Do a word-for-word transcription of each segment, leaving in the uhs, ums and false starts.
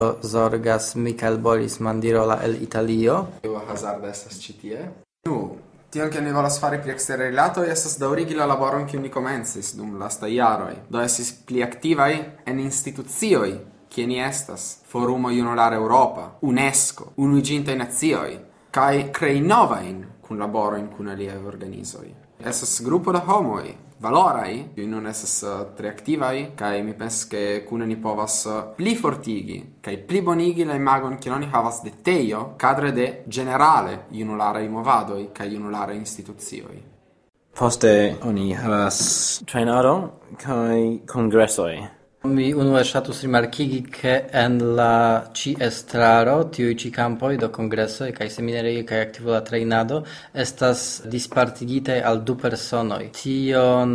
zorgas Michael Boris Mandirola el Italio. Io hazarda estas ĉi tie. Nu, tion kion ni volas fari pri eksteraj rilatoj estas daŭrigi la laboron kiun ni komencis dum lastaj jaroj. Do estis pli aktivaj en institucioj, kie ni estas, Forumo Junulara Eŭropa, UNESCO, Unuiĝintaj Nacioj, kaj krei novajn kunlaborojn kun aliaj organizoj. Estas grupo da homoj, valoraj, kiuj nun estas uh, tre aktivaj, kaj mi pensas ke kune ni povas uh, pli fortigi kaj pli bonigi la imagon kiun oni havas de tejo kadre de ĝenerale junularaj movadoj kaj junularaj institucioj. Poste oni havas trejnado kaj kongresoj. Mi unue ŝatus rimarkigi, ke en la ĉi estraro tiuj ĉi kampoj do kongresoj kaj seminarioj kaj aktiva trejnado estas dispartigitaj al du personoj. Tion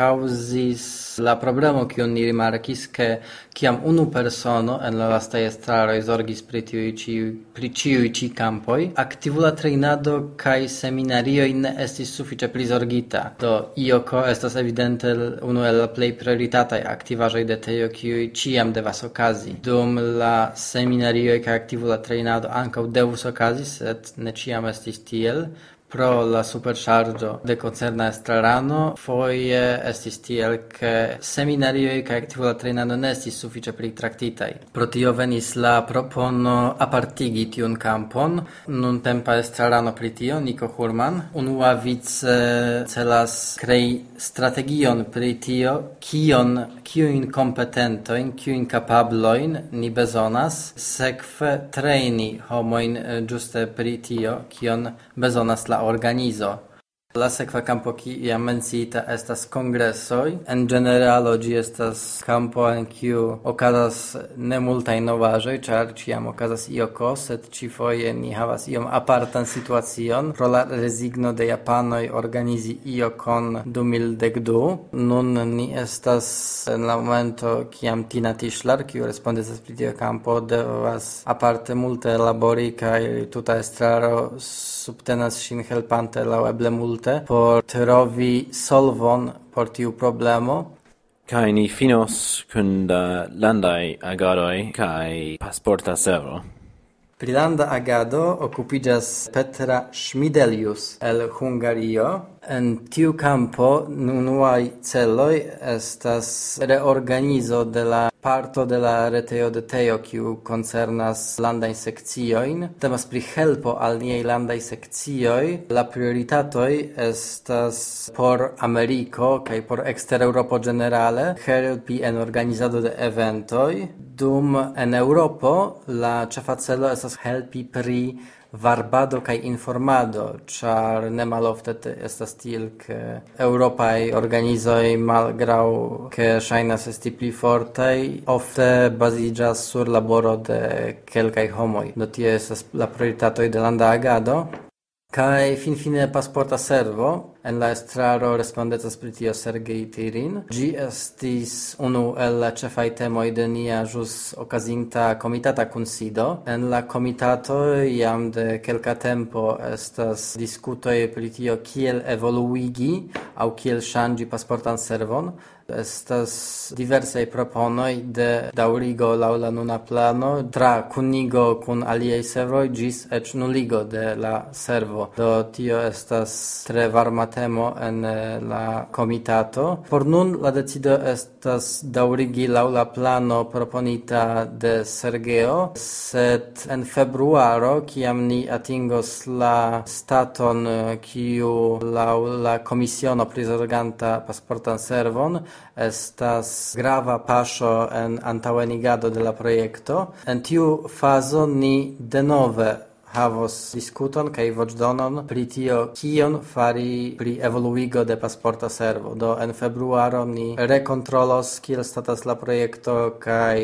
kaŭzis la problemo, kiun ni rimarkis, ke kiam unu persono en la lastaj estraroj zorgis pri tiuj ĉi pri ĉiuj ĉi kampoj, aktiva trejnado kaj seminarioj ne estis sufiĉe prizorgita. Do I O K estas evidente unu el la plej prioritataj aktivaĵoj de tejo kiuj ĉiam devas okazi. Dum la seminarioj kaj aktiva trejnado ankaŭ devus okazi, sed ne ĉiam estis tiel. Pro la superŝarĝo de koncerna estrarano foje estis tiel, ke seminarioj kaj aktiva trejnado ne estis sufiĉe pritraktitaj. Pro tio venis la propono apartigi tiun kampon. Nuntempa estrarano pri tio, Niko Hurman, unuavice celas krei strategion pri tio, kion, kiujn kompetentojn, kiujn kapablojn ni bezonas, sekve trejni homojn ĝuste pri tio, kion bezonas la organizo. La sekva kampo kiam menciita estas kongresoj. En generalo ĝi estas kampo en kiu okazas ne multaj novaĵoj, ĉar ĉiam okazas I O K, sed ĉifoje ni havas iom apartan situacion pro la rezigno de japanoj organizi I O K du mil dek du. Nun ni estas en la momento kiam Tina Tischler, kiu respondecas pri tiu kampo, devas aparte multe labori kaj tuta estraro subtenas ŝin helpante laŭeble multe por trovi solvon por tiu problemo. Kaj ni finos kun la landaj agadoj kaj pasporta servo. Pri landa agado okupiĝas Petra Schmidelius el Hungario. En tiu kampo unuaj celoj estas reorganizo de la parto de la retejo de Tejo, kiu koncernas landajn sekciojn. Temas pri helpo al niaj landaj sekcioj. La prioritatoj estas por Ameriko kaj por ekster-Eŭropo ĝenerale helpi en organizado de eventoj. Dum en Eŭropo la ĉefa celo estas helpi pri varbado kaj informado, ĉar ne malofte estas tiel, ke eŭropaj organizoj malgraŭ ke ŝajnas esti pli fortaj, ofte baziĝas sur laboro de kelkaj homoj. Do tie estas la prioritatoj de landa agado. Kaj finfine pasporta servo. En la estraro respondecas pri tio Sergej Tirin. Ĝi estis unu el la ĉefaj temoj de nia ĵus okazinta komitata kunsido. En la komitato jam de kelka tempo estas diskutoj pri tio, kiel evoluigi aŭ kiel ŝanĝi pasportan servon. Estas diversaj proponoj de daŭrigo laŭ la nuna plano, tra kunigo kun aliaj servoj ĝis eĉ nuligo de la servo. Do tio estas tre varma temo en la komitato. Por nun la decido estas daŭrigi laŭ la plano proponita de Sergeo, sed en februaro, kiam ni atingos la staton kiu laŭ la komisiono prizorganta pasportan servon, estas grava paŝo en antaŭenigado de la projekto. En tiu fazo ni denove havos diskuton kaj voĉdonon pri tio, kion fari pri evoluigo de pasporta servo. Do en februaro ni rekontrolos kiel statas la projekto kaj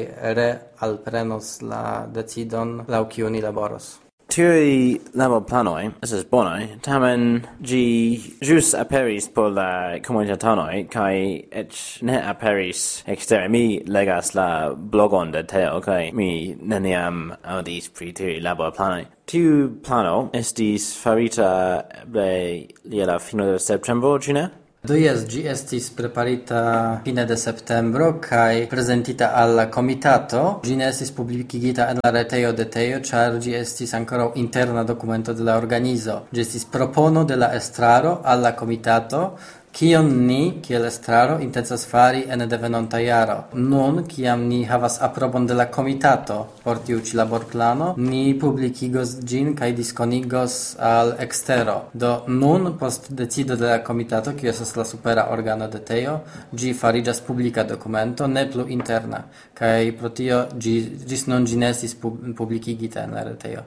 realprenos la decidon laŭ kiu ni laboros. Tiuj laborplanoj estas bonaj, tamen ĝi ĵus aperis por la komunitatanoj kaj eĉ ne aperis ekstere. Mi legas la blogon de Teo kaj mi neniam aŭdis pri tiuj laborplanoj. Tiu plano estis farita eble je la fino de septembro, ĉu ne? Do jes, gi estis preparita fine de septembro kaj prezentita al la komitato. Gi ne estis publikigita en la retejo de Tejo, ĉar gi estis ankoraŭ interna dokumento de la organizo. Gi estis propono de la estraro al la komitato, kion ni, kiel estraro, intencas fari ene de venonta jaro. Nun, kiam ni havas aprobon de la komitato por tiu ĉi laborplano, ni publikigos ĝin kaj diskonigos al ekstero. Do nun, post decido de la komitato, kiu estas la supera organo de Tejo, ĝi fariĝas publika dokumento, ne plu interna. Kaj pro tio ĝi ĝis nun ĝi ne estis publikigita en la retejo.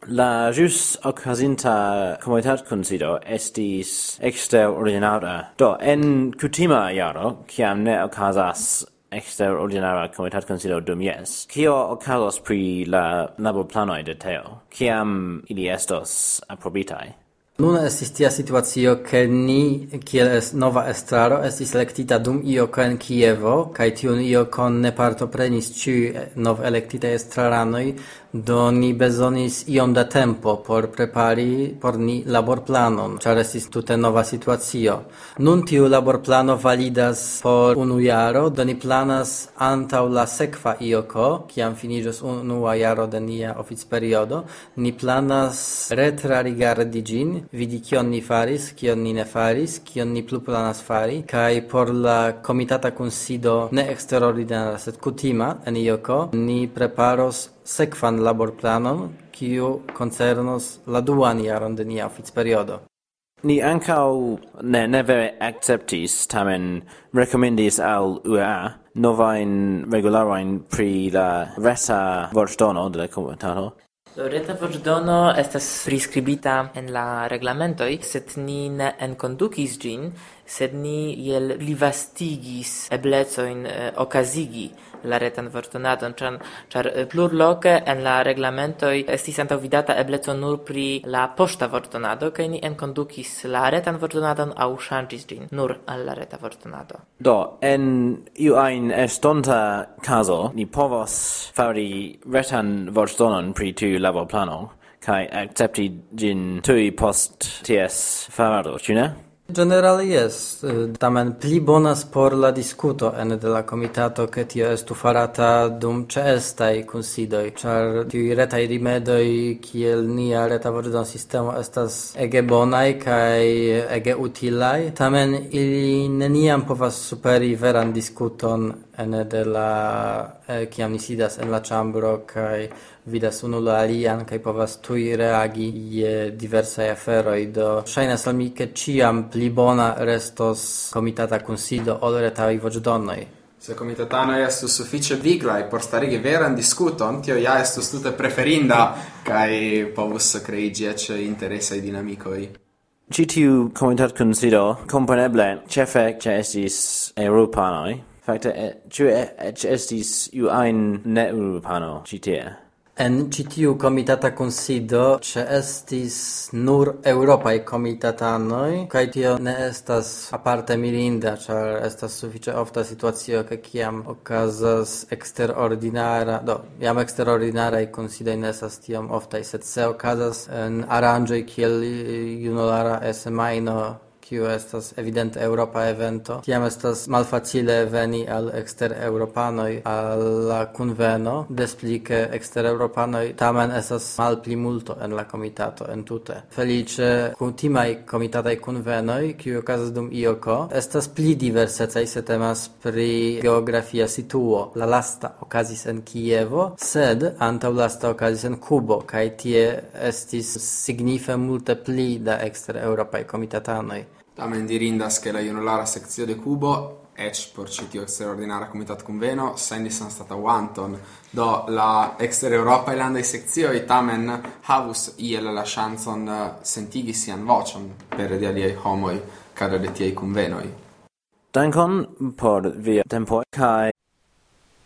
La jus okazinta komitatkunsido estis eksterordinara. Do, en kutima jaro, kiam ne okazas eksterordinara komitatkunsido dum jes, kio okazos pri la laborplanoj de Teo, kiam ili estos aprobitaj? Nun estis tia situacio, ke ni, kiel es nova estraro, estis elektita dum ioko en Kievo, kaj tiun iokon ne partoprenis ĉiuj nov elektitaj estraranoj, do ni bezonis iom da tempo por prepari por ni laborplanon, ĉar estis tute nova situacio. Nun tiu laborplano validas por unu jaro, do ni planas antaŭ la sekva ioko, kiam finiĝos unua jaro de nia oficperiodo, ni planas retrarigardi ĝin, vidi kion ni faris, kion ni ne faris, kion ni plu planas fari, kaj por la komitata kunsido ne eksterordinara, sed kutima en ioko, ni preparos sekvan laborplanon, kiu koncernos la duan jaron de nia oficperiodo. Ni ankaŭ ne, ne vere akceptis, tamen rekomendis al U E A novajn regularojn pri la reta voĉdono de la komitato. Reta voĉdono estas priskribita en la reglamentoj, sed ni ne enkondukis ĝin, sed ni iel plivastigis eblecojn eh, okazigi la retan voĉdonadon, ĉar, ĉar plurloke en la reglamentoj estis antaŭvidata ebleco nur pri la poŝta voĉdonado, kaj ni enkondukis la retan voĉdonadon aŭ ŝanĝis ĝin nur al la reta voĉdonado. Do, en iu ajn estonta kazo, ni povos fari retan voĉdonon pri tiu laborplano, kaj akcepti ĝin tuj post ties farado, ĉu ne? Generale yes, tamen pli bonas por la diskuto ene de la komitato, ke tio estu farata dum ĉeestaj kunsidoj, ĉar tiuj retaj rimedoj kiel nia reta voĉdon sistemo estas ege bonaj kaj ege utilaj, tamen ili neniam povas superi veran diskuton ene de la eh, kiam ni sidas en la ĉambro kaj vidas unu la alian kaj povas tuj reagi je diversaj aferoj. Do ŝajnas al mi, ke ĉiam pli bona restos komitata kunsido ol retaj voĉdonoj. Se komitatanoj estus sufiĉe viglaj por starigi veran diskuton, tio ja estus tute preferinda kaj povus kreiĝi eĉ interesaj dinamikoj. Ĉi tiu komitatkunsido kompreneble ĉefe ĉeestis eŭropanoj. Fakte, ĉu eĉ estis iu ajn ne-eŭropano ĉi tie? En ĉi tiu komitata kunsido ĉeestis nur eŭropaj komitatanoj, kaj tio ne estas aparte mirinda, ĉar estas sufiĉe ofta situacio, ke kiam okazas eksterordinara, do jam eksterordinaraj kunsidoj ne estas tiom oftaj, sed se okazas en aranĝoj kiel junulara semajno, kiu estas evidente Europa evento, tiam estas malfacile veni al ekster-eŭropanoj al la kunveno, des pli ke ekster-eŭropanoj tamen estas malpli multo en la komitato entute. Feliĉe kutimaj komitataj kunvenoj, kiuj okazas dum ioko, estas pli diversecaj, se temas pri geografia situo. La lasta okazis en Kievo, sed antaŭlasta okazis en Kubo, kaj tie estis signife multe pli da ekster-eŭropaj komitatanoj. Tamen dirindas che la junulara sekcio de Kubo, ec por ĉi tiu eksterordinara komitatkunveno, sendis anstataŭanton. Do la ekster-eŭropaj landaj sekcioj tamen havus iel la ŝancon sentigi sian voĉon pere de aliaj homoj kadre de tiaj kunvenoj. Dankon por via tempo kaj